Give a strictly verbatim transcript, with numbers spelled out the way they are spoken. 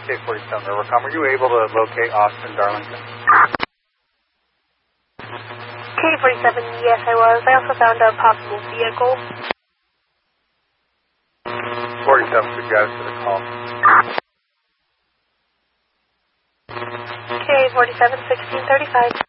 K forty-seven, Rivercom. Were you able to locate Austin Darlington? K forty-seven, yes I was. I also found a possible vehicle. forty-seven, good guys for the call. K forty-seven, sixteen thirty-five.